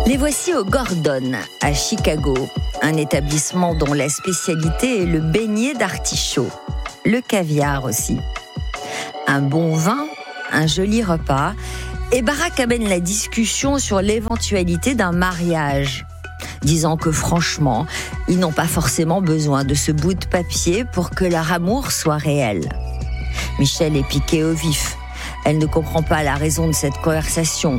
Les voici au Gordon, à Chicago, un établissement dont la spécialité est le beignet d'artichaut, le caviar aussi. Un bon vin, un joli repas, et Barack amène la discussion sur l'éventualité d'un mariage, disant que franchement, ils n'ont pas forcément besoin de ce bout de papier pour que leur amour soit réel. Michelle est piquée au vif. Elle ne comprend pas la raison de cette conversation